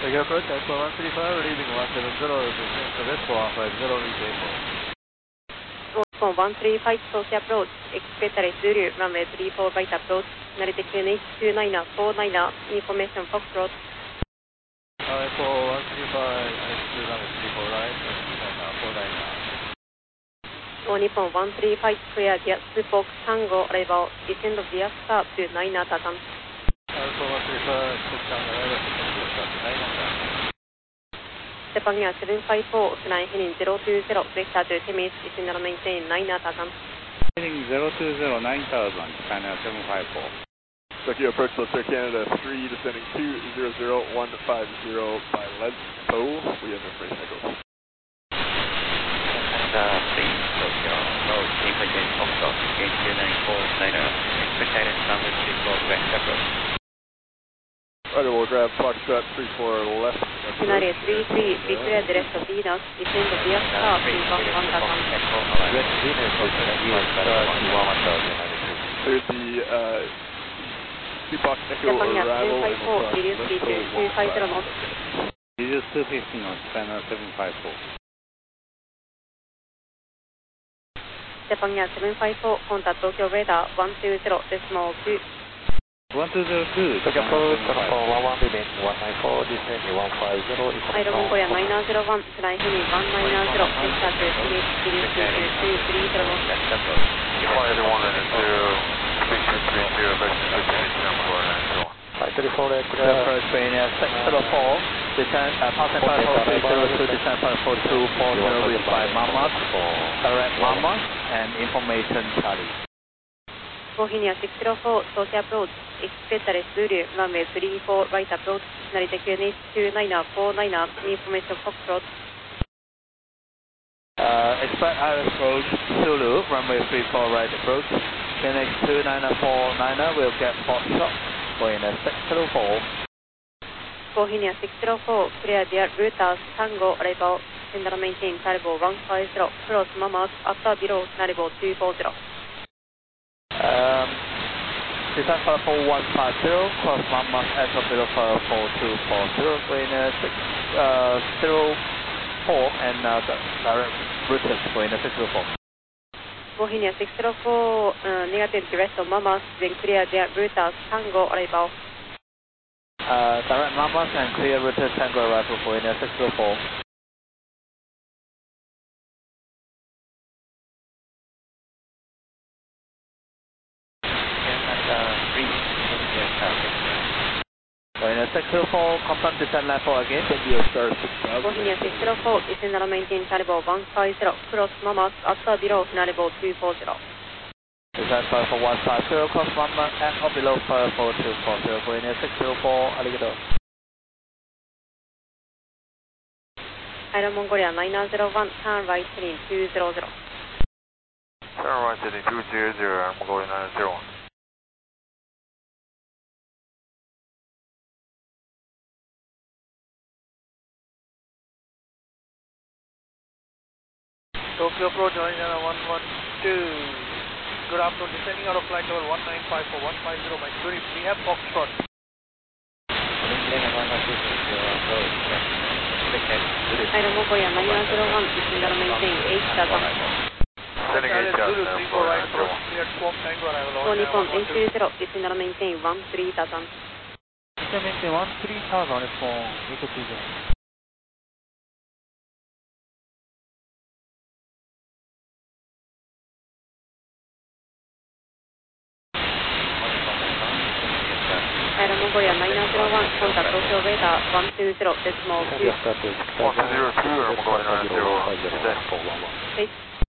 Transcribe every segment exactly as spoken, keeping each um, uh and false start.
Tokyo approach at one three five, leaving one seven zero, descent to west for one five zero, reach Airport. one three five, Tokyo approach, expect a Zulu, runway three four right approach, Narita Q N H two nine four nine, information Foxtrot. Airport one three five, runway three four right, two nine four nine. All Nippon one three five, clear the Fox Tango, arrival, descend of the star to nine Tatam. Airport one three five, Fox Tango, arrival, descend of the star to nine Tatam. Japan Air seven five four, flying heading zero two zero, vector to Temis, descend and maintain nine Tatam. Heading zero two zero, nine thousand, Japan Air seven five four. Tokyo approach Delta Canada three, descending two zero zero one five zero by Let's Go. We have information echo. Canada three, Tokyo, approach, information Foxtrot, gate two nine four nine, expect guidance runway three four west approach. Roger, we'll grab Foxtrot three four left. Scenario three three, declare the rest of Venus, descend of the star to one one Tatam. West Venus, There's the uh, Seabox Echo Japan Air arrival seven five four, and reduce speed to two five zero knots. Reduce two fifty knots, Japan Air seven five four. Japan Air seven five four, contact Tokyo radar one two zero decimal two. one two zero two, Tokyo approach, Japan one one, remain one nine four, descend one five zero, Aero Mongolia nine zero one, flying heading one nine zero, vector to Temis, reduce speed to two three zero knots. Flight one nine zero, station three zero, version fifty-eight, number nine zero. five three four, clear approach, Pioneer six zero four, descend, uh, pass and five four three zero two, descend five four two four zero with five Mammoth, direct Mammoth, and information Charlie. Bohemia six zero four, Tokyo approach, expect a Zulu, runway three four right approach, Narita Q N H two nine four nine, information Foxtrot. Uh, expect air approach, Zulu, runway three four right approach, Q N H two nine four nine will get Foxtrot, Bohemia six zero four. Bohemia six zero four, clear the routers, Tango, arrival, send and maintain Taribo one five zero, cross Mammoth, after below, Taribo two four zero. Um, descend for four one five zero, cross Mammoth, after below for four two four zero, Bohemia six zero four, and uh, direct routers, Bohemia six zero four. Bohemia six zero four, uh, negative direct of Mammoth, then clear the routers, Tango, arrival. Uh, direct Mammoth and clear routers, Tango arrival, Bohemia six zero four. Bohemia six zero four, confirm descend level again. India Star six thousand. Bohemia six zero four, descend and maintain Taribo one five zero, cross Mammoth, after below, Taribo two four zero. Descend for one five zero, cross Mammoth, and or below for four two four zero, Bohemia six zero four, arigato. Aero Mongolia nine zero one, turn right heading two zero zero. Turn right heading two zero zero, Mongolia nine zero one. Tokyo approach nine one one two. Good afternoon, descending out of flight level one nine five four one five zero by Zurich. We have Foxtrot. Aero Mongolia nine zero one, descend and maintain eight Tatam. Sending eight Zulu thousand, three four right Mongolia approach, cleared Swarm Tango arrival. All Nippon eight three zero, descend and maintain one three Tatam. Maintain one three thousand, Nippon eight three zero. Aero Mongolia nine zero one, contact Tokyo radar one two zero decimal two. one two zero two, Mongolia nine zero one. Please.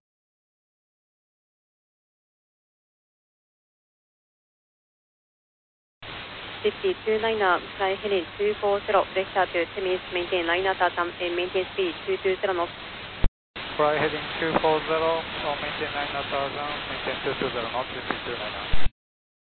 fifty two nine, fly heading two four zero, vector to Temis, maintain nine Tatam, and maintain speed two two zero knots. Fly heading two four zero, or maintain nine thousand, maintain two two zero knots, fifty two nine.